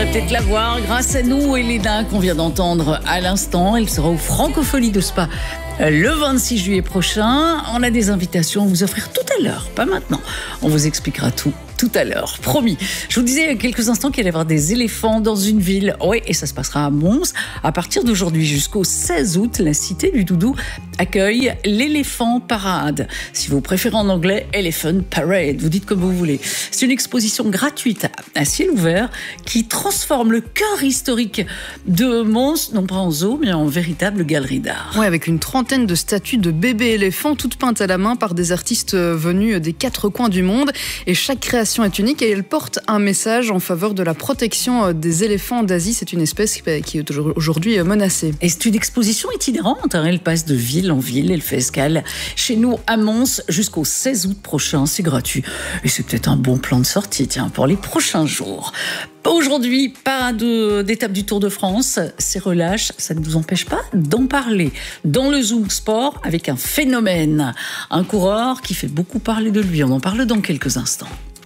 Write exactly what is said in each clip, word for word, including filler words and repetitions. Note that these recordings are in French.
irez peut-être la voir grâce à nous, Elena, qu'on vient d'entendre à l'instant. Elle sera au Francophonie de Spa le vingt-six juillet prochain. On a des invitations à vous offrir tout à l'heure, pas maintenant. On vous expliquera tout tout à l'heure, promis. Je vous disais il y a quelques instants qu'il allait y avoir des éléphants dans une ville. Oui, et ça se passera à Mons. À partir d'aujourd'hui jusqu'au seize août, la Cité du Doudou accueille l'éléphant parade. Si vous préférez en anglais, Elephant Parade, vous dites comme vous voulez. C'est une exposition gratuite à ciel ouvert qui transforme le cœur historique de Mons, non pas en zoo, mais en véritable galerie d'art. Ouais, avec une trentaine de statues de bébés éléphants, toutes peintes à la main par des artistes venus des quatre coins du monde. Et chaque création est unique et elle porte un message en faveur de la protection des éléphants d'Asie. C'est une espèce qui est aujourd'hui menacée. Et c'est une exposition itinérante, hein. Elle passe de ville en ville, elle fait escale chez nous à Mons jusqu'au seize août prochain. C'est gratuit et c'est peut-être un bon plan de sortie, tiens, pour les prochains jours. Aujourd'hui, pas d'étape du Tour de France, c'est relâche, ça ne vous empêche pas d'en parler. Dans le Zoom Sport, avec un phénomène, un coureur qui fait beaucoup parler de lui. On en parle dans quelques instants.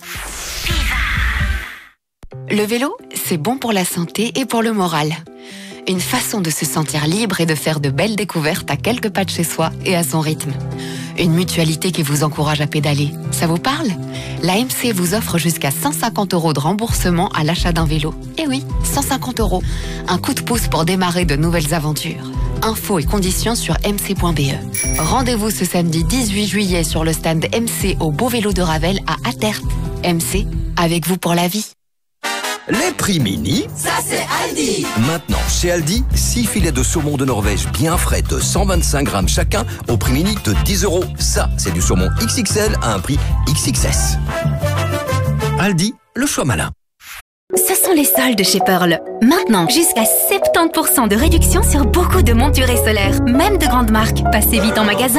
Le vélo, c'est bon pour la santé et pour le moral. Une façon de se sentir libre et de faire de belles découvertes à quelques pas de chez soi et à son rythme. Une mutualité qui vous encourage à pédaler. Ça vous parle ? La M C vous offre jusqu'à cent cinquante euros de remboursement à l'achat d'un vélo. Eh oui, cent cinquante euros. Un coup de pouce pour démarrer de nouvelles aventures. Infos et conditions sur m c point b e. Rendez-vous ce samedi dix-huit juillet sur le stand M C au Beau Vélo de Ravel à Attert. M C, avec vous pour la vie. Les prix mini, ça c'est Aldi. Maintenant, chez Aldi, six filets de saumon de Norvège bien frais de cent vingt-cinq grammes chacun au prix mini de dix euros. Ça, c'est du saumon X X L à un prix X X S. Aldi, le choix malin. Ce sont les soldes chez Pearl. Maintenant, jusqu'à soixante-dix pour cent de réduction sur beaucoup de montures et solaires, même de grandes marques. Passez vite en magasin.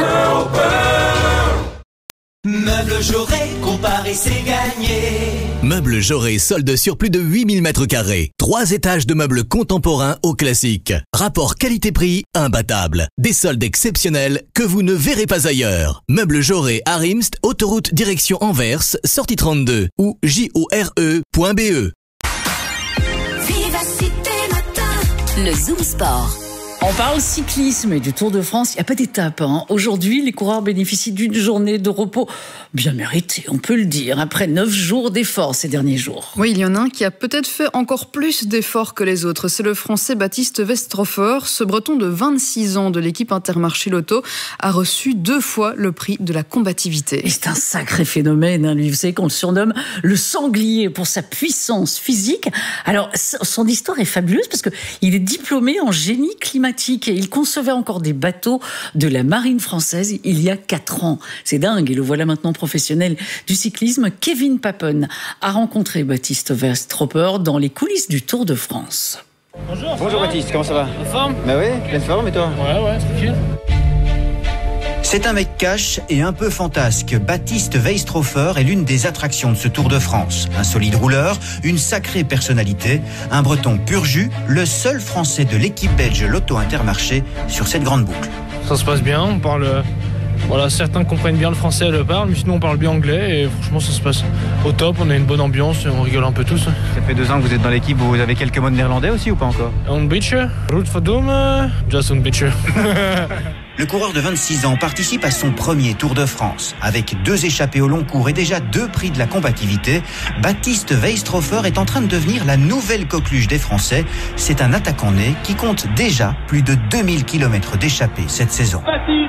Meubles Jaurès, comparé c'est gagné. Meubles Jaurès, solde sur plus de huit mille mètres carrés. Trois étages de meubles contemporains au classique. Rapport qualité-prix imbattable. Des soldes exceptionnels que vous ne verrez pas ailleurs. Meubles Jaurès à Rimst, autoroute direction Anvers, sortie trente-deux ou j o r e point b e. Vivacité matin. Le Zoom Sport. On parle cyclisme et du Tour de France, il n'y a pas d'étape. Hein. Aujourd'hui, les coureurs bénéficient d'une journée de repos bien méritée, on peut le dire, après neuf jours d'efforts ces derniers jours. Oui, il y en a un qui a peut-être fait encore plus d'efforts que les autres. C'est le Français Baptiste Weistrofer. Ce Breton de vingt-six ans de l'équipe Intermarché Lotto a reçu deux fois le prix de la combativité. Et c'est un sacré phénomène, hein, lui. Vous savez qu'on le surnomme le sanglier pour sa puissance physique. Alors, son histoire est fabuleuse parce qu'il est diplômé en génie climatique. Et il concevait encore des bateaux de la marine française il y a quatre ans. C'est dingue, et le voilà maintenant professionnel du cyclisme. Kevin Papen a rencontré Baptiste Weistrofer dans les coulisses du Tour de France. Bonjour. Bonjour Baptiste, comment ça va ? En forme ? Bah oui, pleine forme et toi ? Ouais, ouais, tranquille. C'est un mec cash et un peu fantasque. Baptiste Weistrofer est l'une des attractions de ce Tour de France. Un solide rouleur, une sacrée personnalité, un Breton pur jus, le seul Français de l'équipe belge Lotto Intermarché sur cette grande boucle. Ça se passe bien, on parle... Voilà, certains comprennent bien le français, le parlent, mais sinon on parle bien anglais et franchement ça se passe au top, on a une bonne ambiance, on rigole un peu tous. Ça fait deux ans que vous êtes dans l'équipe, vous avez quelques mots de néerlandais aussi ou pas encore ? Un beetje, route verdome, just un beetje. Le coureur de vingt-six ans participe à son premier Tour de France. Avec deux échappées au long cours et déjà deux prix de la combativité, Baptiste Weistrofer est en train de devenir la nouvelle coqueluche des Français. C'est un attaquant né qui compte déjà plus de deux mille kilomètres d'échappée cette saison.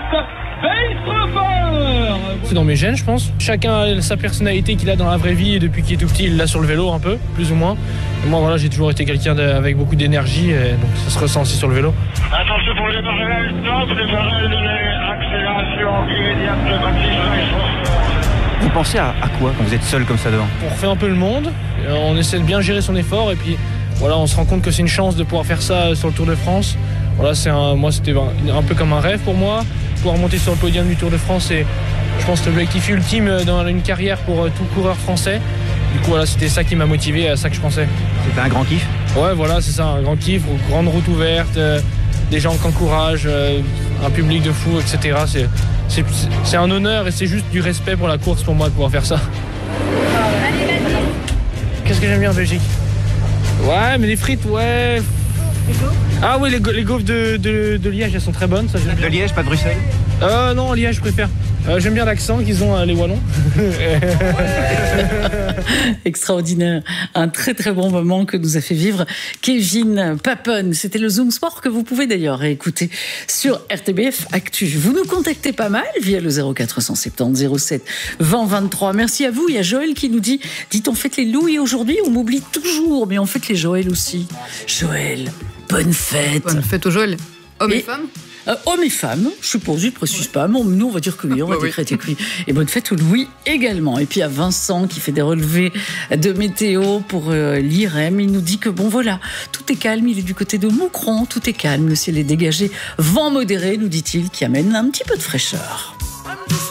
C'est dans mes gènes, je pense. Chacun a sa personnalité qu'il a dans la vraie vie et depuis qu'il est tout petit, il l'a sur le vélo un peu, plus ou moins. Et moi, voilà, j'ai toujours été quelqu'un avec beaucoup d'énergie, et donc ça se ressent aussi sur le vélo. Attention pour les barrages, stop, les barrages de accélération immédiate de Baptiste. Vous pensez à, à quoi quand vous êtes seul comme ça devant ? On refait un peu le monde, on essaie de bien gérer son effort et puis voilà, on se rend compte que c'est une chance de pouvoir faire ça sur le Tour de France. Voilà, c'est un, moi, c'était un, un peu comme un rêve pour moi, pouvoir monter sur le podium du Tour de France et je pense que l'objectif ultime dans une carrière pour tout coureur français. Du coup, voilà, c'était ça qui m'a motivé, à ça que je pensais. C'était un grand kiff ? Ouais, voilà, c'est ça, un grand kiff, grande route ouverte, euh, des gens qui encouragent, euh, un public de fous, et cetera. C'est, c'est, c'est un honneur et c'est juste du respect pour la course pour moi de pouvoir faire ça. Qu'est-ce que j'aime bien en Belgique ? Ouais, mais les frites, ouais. Ah oui, les, go- les gaufres de, de, de Liège, elles sont très bonnes. Ça, j'aime bien. De Liège, pas de Bruxelles? Euh, non, Liège, je préfère. Euh, j'aime bien l'accent qu'ils ont, euh, les Wallons. Extraordinaire. Un très très bon moment que nous a fait vivre Kevin Papen. C'était le Zoom Sport que vous pouvez d'ailleurs écouter sur R T B F Actu. Vous nous contactez pas mal via le zéro quatre cent soixante-dix zéro sept vingt vingt-trois. Merci à vous. Il y a Joël qui nous dit, dites on fête les Louis aujourd'hui, on m'oublie toujours, mais on fête les Joël aussi. Joël, bonne fête. Bonne fête aux Joël. Hommes et, et femmes Euh, hommes et femmes, je suppose, je ne précise pas. Bon, nous, on va dire que oui, on va décréter que oui. Et bonne fête au Louis également. Et puis à Vincent qui fait des relevés de météo pour euh, l'I R E M. Il nous dit que bon, voilà, tout est calme. Il est du côté de Moucron, tout est calme. Le ciel est dégagé. Vent modéré, nous dit-il, qui amène un petit peu de fraîcheur.